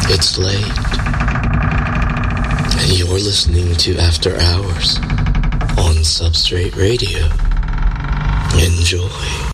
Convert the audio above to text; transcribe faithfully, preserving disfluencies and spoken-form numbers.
It's late, and you're listening to After Hours on Substrate Radio. Enjoy.